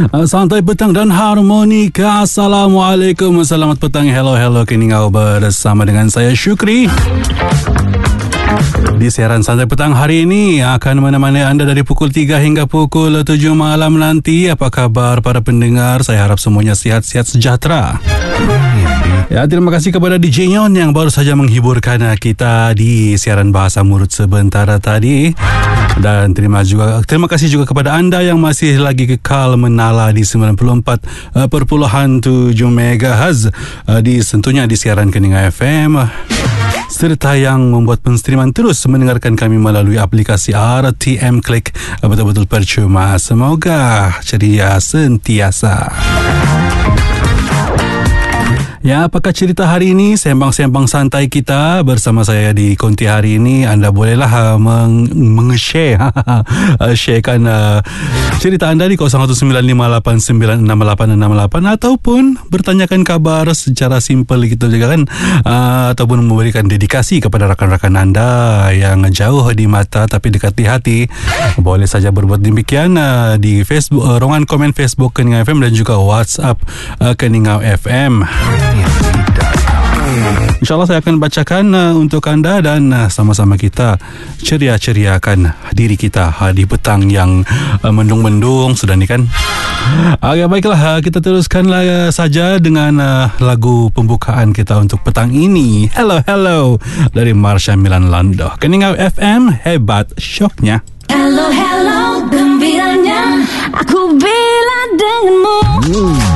Santai petang dan harmonika. Assalamualaikum, selamat petang. Hello Keningau bersama dengan saya Syukri. Di siaran Santai Petang hari ini akan menemani anda dari pukul 3 hingga pukul 7 malam nanti. Apa kabar para pendengar? Saya harap semuanya sihat-sihat sejahtera. Ya, terima kasih kepada DJ Nyon yang baru saja menghiburkan kita di siaran bahasa murid sebentar tadi. Dan terima kasih juga kepada anda yang masih lagi kekal menala di 94.7 MHz tentunya di siaran Keningau FM, serta yang membuat penstreaman terus mendengarkan kami melalui aplikasi RTM Klik. Betul-betul percuma. Semoga ceria sentiasa. Ya, apakah cerita hari ini? Sembang-sembang santai kita bersama saya di Konti hari ini. Anda bolehlah sharekan cerita anda di 0195896868 ataupun bertanyakan kabar secara simple gitu juga kan, ataupun memberikan dedikasi kepada rakan-rakan anda yang jauh di mata tapi dekat di hati. Boleh saja berbuat demikian di Facebook, ruangan komen Facebook Keningau FM dan juga WhatsApp Keningau FM. InsyaAllah saya akan bacakan untuk anda dan sama-sama kita ceria-ceriakan diri kita di petang yang mendung-mendung sudah ni kan. Okay, baiklah, kita teruskanlah saja dengan lagu pembukaan kita untuk petang ini. Hello dari Marsha Milan Lando. Keningau FM, hebat syoknya. Hello, gembiranya aku bila denganmu.